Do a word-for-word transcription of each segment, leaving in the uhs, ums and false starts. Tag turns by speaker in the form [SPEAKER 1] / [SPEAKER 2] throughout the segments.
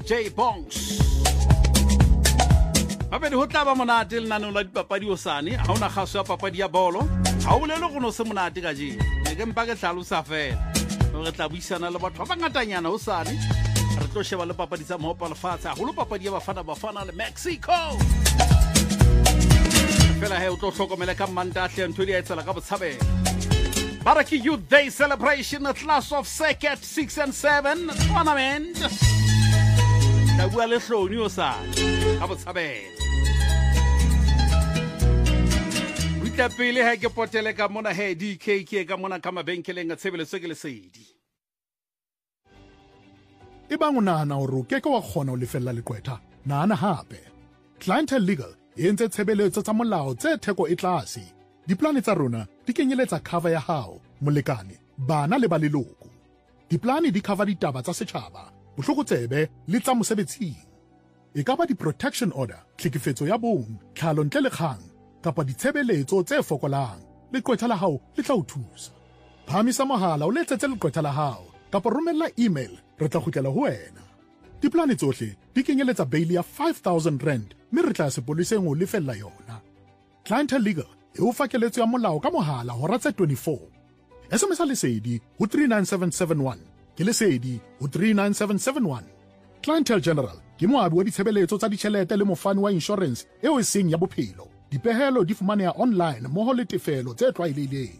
[SPEAKER 1] J Bongs. Mabedi ho tla ba monate le nano la dipapadi hosane, ha ona kgaso ya papadi ya bolo. Ha o bolele go no se monate ka je. Ne ke mpa ke hlalosa fela. Re tla buisana le batho ba ngatanyana hosane. Re tlo sheba le papadi tsa mohopa lefatshe, haholo papadi ya Bafana Bafana le Mexico. Fela he o tlo hlokomela ka Mantahle ntho di a etsela ka botshabelo. Baraki Youth Day celebration at class of second, six and seven tournament. La bua le hloni o sa ka botshabelo. Witla pele ha ke potele ka mona he D K ke ka mona ka mabenkeleng a tshebeletso ke lesedi.
[SPEAKER 2] E bang o nahana hore o keke wa kgona ho lefella leqwetha, nahana hape. Clientele Legal e entse tshebeletso tsa molao tse theko e tlase. Diplane tsa rona di kenyeletsa cover ya hao, molekane, bana le ba leloko. Diplane di cover ditaba tsa setjhaba, bohlokotsebe le tsa mosebetsing. E ka ba di-protection order, tlhekefetso ya bong, tlhalo ntle le kgang, kapa ditshebeletso tse fokolang. Leqwetha la hao le tla o thusa. Phamisa mohala o letsetse leqwetha la hao, kapa romella email, re tla kgutlela ho wena. Diplane tsohle di kenyeletsa bail ya five thousand rand, mme re tla sepoleseng ho lefella yona. Clientele Legal e o fa keletso ya molao ka mohala hora tse twenty-four. S M S lesedi ho three nine seven seven one. Ke lesedi ho three nine seven seven one. Clientele General ke moabi wa ditshebeletso tsa ditjhelete le mofani wa insurance eo e seng ya bophelo. Dipehelo di fumaneha online mmoho le tefelo tse tlwaelehileng.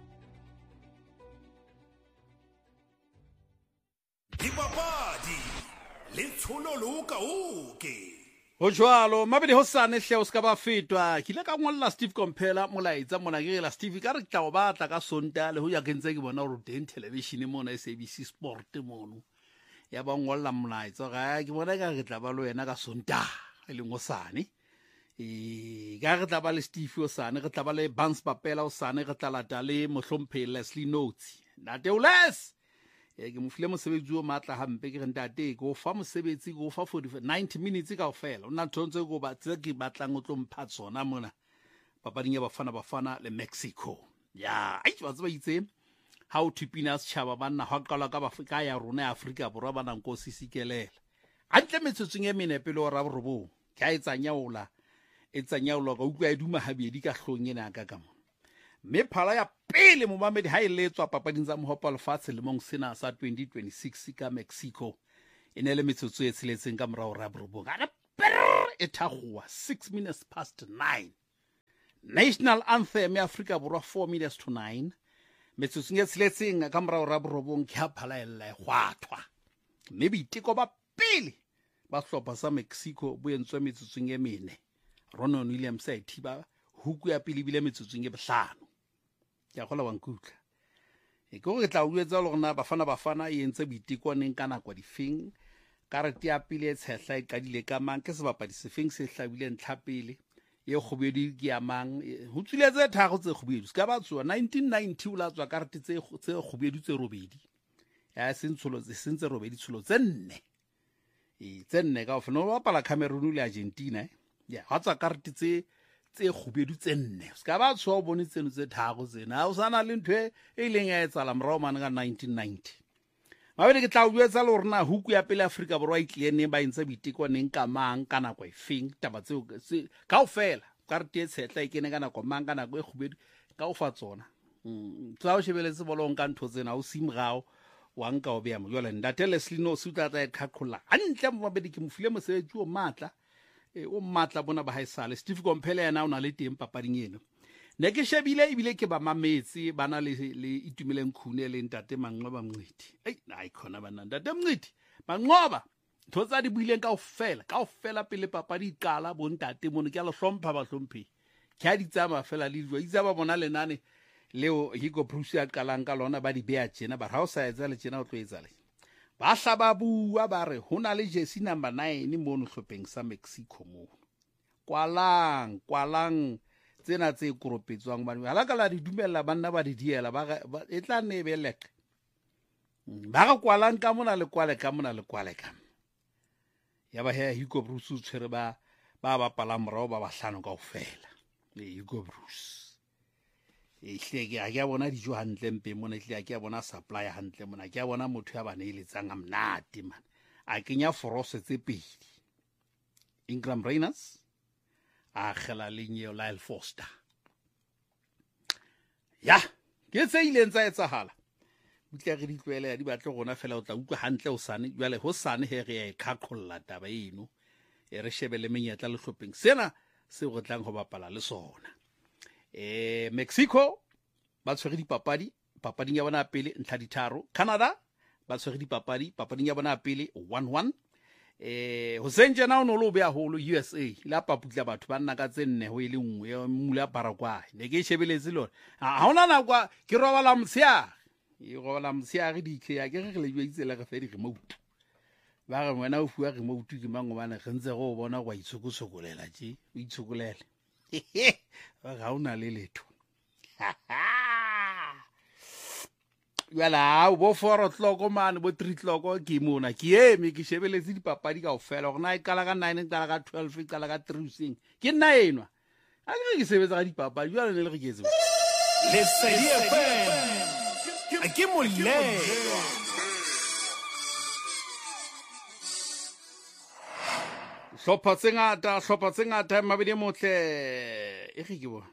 [SPEAKER 3] Dipapadi le tshono loka oke.
[SPEAKER 1] Ho jwalo mabedi hosane hle o ska ba fetwa ke ile ka ngolla Steve Komphela molaetsa mona ke la Steve ka re tla o batla ka Sonta le ho ya kentse ke bona ho teng television mona S A B C Sport mono ya ba ngolla molaetsa ga ke bona ka re tla ba lo yena ka Sonta e le ngosane e ga re tla ba le Steve hosane re tla ba le Bans Papela hosane re tla lata le Mohlomphe Leslie Notes ntate ules e ke mo file mosebetsi o matla hampe ke re ntate go fa mosebetsi go fa for ninety minutes ka ofela ona nthontse go ba tse ke batlang o tlo mpha tsona mona papading ya Bafana Bafana le Mexico ya ai ba tseba itse how to pinas chaba banna ha qala ka Afrika ya rona Afrika borwa bana nko sisikelela antle metsotsong e mene pele o ra borobong ke a etsanyaola etsanyaola ka utlwa e duma habedi ka hlong ena ka ka me phala ya pele mo mamedi ha ile tswa papading tsa mohopa lefatshe le mong sena sa twenty twenty-six ka Mexico ene le metsotso e tsheletseng ka morao ra borobong ana e thagwa six minutes past nine. National anthem ya Afrika borwa four minutes to nine. Metsotso e tsheletseng ka morao ra borobong ke ha phala e lla e gwathwa mme boiteko ba pele ba hlopha sa Mexico bo entswe metsotso e mene. Ronald Williams a thiba huku ya pele bile metsotso e bohlano ya gola wa nkutla e go re tla o etsa le gona Bafana Bafana e entse boitekoneng ka nako di feng karete ya pele e tshehla e qadile ka mang ke sebapadi se feng se hlabile ntlha pele e khobedi ke ya mang ho tsuletse thago tse khobedi ska ba tswa nineteen ninety o la tswa karete tse tse khobedi tse robedi ya sentsholo tse sentse robedi tsholo tse nne e tse nne ka ofno ba pala Cameroon le Argentina ya ha tsa karete tse tse khobedi tse nne ska ba tswa o bone tseno tse thago tsena o sana le ntwe e leng ya etsa la mrao man ka nineteen ninety mabele ke tla o buetsa le rena huku ya pele Afrika borwa e tlene ba intse boitekoneng ka mang ka nako e feng taba tseo ka ofela karete e tshetla e kene ka nako mang ka nako e khobedi ka o fa tsona mm tla o shebeletse bolong ka ntho tsena o simrao wa nka o bea mo jwale ndate Leslie no suta tsa khakhola antle mo mabedi ke mo file mosebetsi o matla e o matla bona ba haisale Steve Komphela yana o na le teng papading eno ne ke shebile ebile ke ba mametsi bana le le itumeleng khune le ntate Manqoba Mncidi ei na ikona bana ntate Mncidi Manqoba thotsa di buileng ka ofela ka ofela pele papadi iqala bo ntate mono ke a le hlompha ba hlomphi ke a ditsama fela le jwa itsa ba bona lenane leo Hugo Bruce ya qalang ka lona ba di bea tjena ba ha o sa etsa le tjena o tlo etsa le ba hlaba bua ba re hona le jersey number nine mono hlopeng sa Mexico mo kwalang kwalang tsena tse koropetswang ba ala ka la di dumella banna ba di diela ba e tla ne be lek ba ga kwalang ka mona le kwale ka mona le kwale ka ya ba he Hugo Bruce tshwere ba ba ba pala morao ba ba hlano kaofela le Hugo Bruce e hleke a ke bona dijo hantle mpe mona hle a ke bona supply hantle mona ke bona motho ya bana ile tsanga mnate man a kenya forose tse pedi Ingram Reyners a khela lenyeo Lyle Foster ya ke tse ile ntsa etsahala butla re di tlwele di batle gona fela o tla utlwa hantle o sane jwale ho sane he re e khakholla taba eno e re shebele menyetla le hlopheng sena se go tlang go bapala le sona eh Mexico ba tshwere dipapadi papading ya bona pele ntlha ditharo Canada ba tshwere dipapadi papading ya bona pele one one eh ho sentse na ono lo be a holo U S A la paputla batho ba nna ka tsenne ho ile nngwe ya mula Paraguay ne ke shebeletse lona ha hona na kwa ke robala mtsia e robala mtsia re di ke ya ke re le itse le re fe di remote ba re wena o fuwa remote ke mango bana re ntse go bona go itsukusukulela tje o itsukulela ba ga una le letho yala bo four o'clock man bo three o'clock ke mona ke eme ke shebeletse dipapadi ka ofela gona e kala ka nine ka ka twelve e kala ka three sing ke nna enwa a ke ke sebetsa ka dipapadi jwale ne le re ke etsa
[SPEAKER 3] le sedi F M ke molle
[SPEAKER 1] hlopha tsengata hlopha tsengata mabedi motle e ke ke bo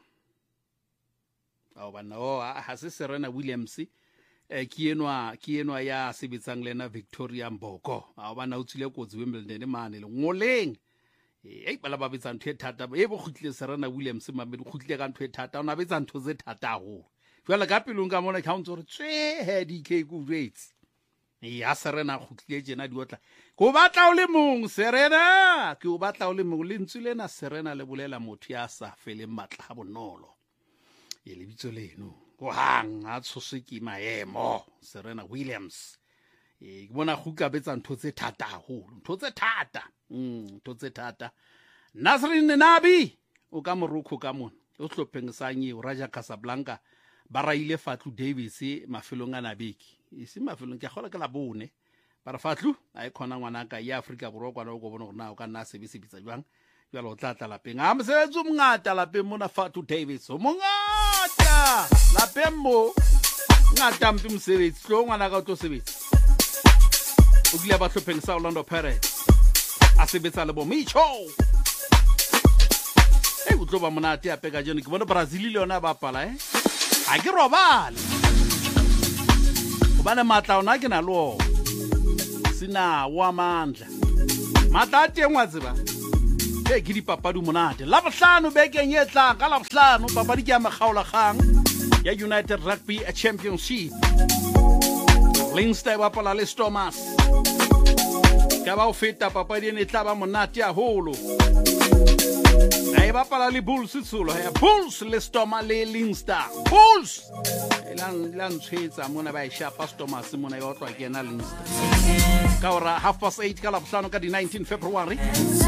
[SPEAKER 1] ao bana o ha se Serena Williams eh ke enwa ke enwa ya sebetsang lena Victoria Mboko ao bana o tsile kotsi Wimbledon mane le ngoleng eh bala ba betsa ntho e thata e bo khutlile Serena Williams mamedi khutlile ka ntho e thata ona betsa ntho tse thata go jwale ka pelong ka mona count gore tswe he D K ku rates ya Serena khutlile jena di otla go batla o le mong Serena ke o batla o le mong le ntsule na Serena le bolela motho ya sa fele matla bonolo e le bitso leno go hang a tshose ke maemo Serena Williams e ke bona go ka betsa ntho tse thata go ntho tse thata mm ntho tse thata Nasrin Nabi o ka morukho ka mona o hlopheng sa nyi Raja Casablanca ba raile Fatlu Davis mafelong a nabeki e se mafelong ke gola ka la bone ba re Fatlu a e khona ngwana ka ya Africa Borwa kwa go bona gore na o ka nna sebe se bitsa jwang jwale o tla tla lapeng a mosebetsi mongata lapeng mona Fatlu Davis o mongata lapeng mo ngata mpe mosebetsi tlo ngwana ka o tlo sebetsa o dile ba hlopheng sa Orlando Pirates a sebetsa le bo Micho e o tlo ba monate a peka jeno ke bona Brazil le yona ba pala eh a ke robale o bana matla ona ke na lo sina wa mandla matla tengwa tseba e ke di papadi monate la bohlano bekeng e tlang ka la bohlano papadi ke ya magaola gang ya United Rugby Championship Leinster ba pala le Stormers ka ba o feta papadi ene tla ba monate a holo ba pala le Bulls tsolo ya Bulls le Stormers le Leinster Bulls elang lang tshwetsa mona ba e shapa Stormers mona e otlwa ke na Leinster ka ora half past eight ka la bohlano ka di nineteen February